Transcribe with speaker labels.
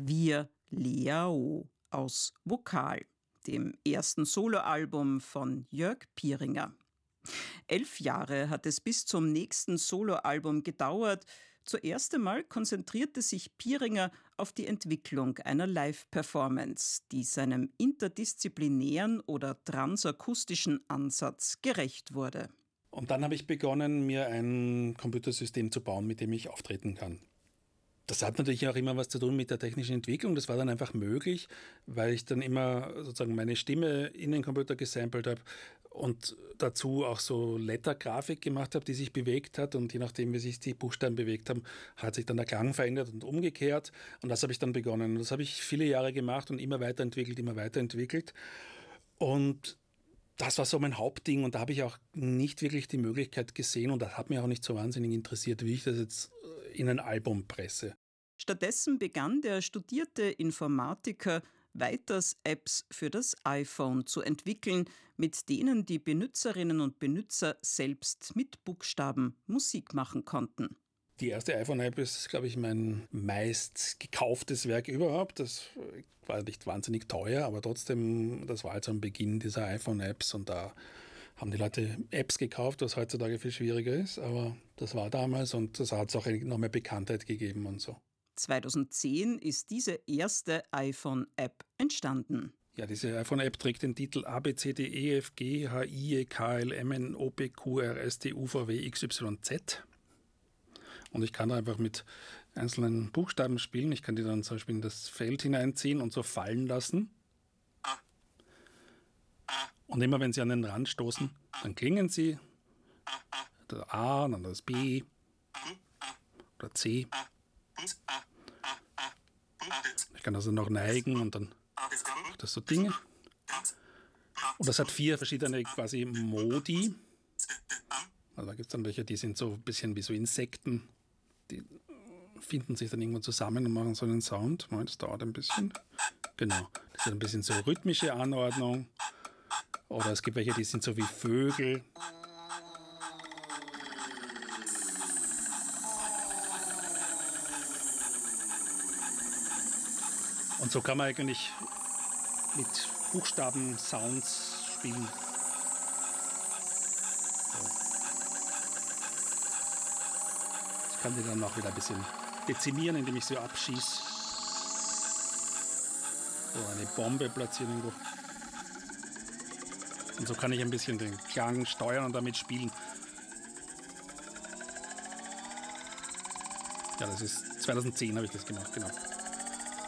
Speaker 1: Wir Leao aus Vokal, dem ersten Soloalbum von Jörg Pieringer. 11 Jahre hat es bis zum nächsten Soloalbum gedauert. Zuerst einmal konzentrierte sich Pieringer auf die Entwicklung einer Live-Performance, die seinem interdisziplinären oder transakustischen Ansatz gerecht wurde.
Speaker 2: Und dann habe ich begonnen, mir ein Computersystem zu bauen, mit dem ich auftreten kann. Das hat natürlich auch immer was zu tun mit der technischen Entwicklung. Das war dann einfach möglich, weil ich dann immer sozusagen meine Stimme in den Computer gesampelt habe und dazu auch so Lettergrafik gemacht habe, die sich bewegt hat. Und je nachdem, wie sich die Buchstaben bewegt haben, hat sich dann der Klang verändert und umgekehrt. Und das habe ich dann begonnen. Und das habe ich viele Jahre gemacht und immer weiterentwickelt. Und das war so mein Hauptding und da habe ich auch nicht wirklich die Möglichkeit gesehen und das hat mich auch nicht so wahnsinnig interessiert, wie ich das jetzt in ein Album presse.
Speaker 1: Stattdessen begann der studierte Informatiker weiters Apps für das iPhone zu entwickeln, mit denen die Benutzerinnen und Benutzer selbst mit Buchstaben Musik machen konnten.
Speaker 2: Die erste iPhone-App ist, glaube ich, mein meist gekauftes Werk überhaupt. Das war nicht wahnsinnig teuer, aber trotzdem, das war halt so ein Beginn dieser iPhone-Apps und da haben die Leute Apps gekauft, was heutzutage viel schwieriger ist, aber das war damals und das hat es auch noch mehr Bekanntheit gegeben und so.
Speaker 1: 2010 ist diese erste iPhone-App entstanden.
Speaker 2: Ja, diese iPhone-App trägt den Titel ABCDEFGHIEKLMNOPQRSTUVWXYZ. Und ich kann da einfach mit einzelnen Buchstaben spielen. Ich kann die dann zum Beispiel in das Feld hineinziehen und so fallen lassen. Und immer wenn sie an den Rand stoßen, dann klingen sie. Das A, dann das B oder C. Ich kann also noch neigen und dann macht das so Dinge. Und das hat 4 verschiedene quasi Modi. Also da gibt es dann welche, die sind so ein bisschen wie so Insekten. Die finden sich dann irgendwann zusammen und machen so einen Sound. Das dauert ein bisschen. Genau. Das ist ein bisschen so rhythmische Anordnung. Oder es gibt welche, die sind so wie Vögel. Und so kann man eigentlich mit Buchstaben-Sounds spielen. Ich kann die dann auch wieder ein bisschen dezimieren, indem ich sie abschieße. Oder eine Bombe platzieren irgendwo. Und so kann ich ein bisschen den Klang steuern und damit spielen. Ja, das ist 2010 habe ich das gemacht, genau.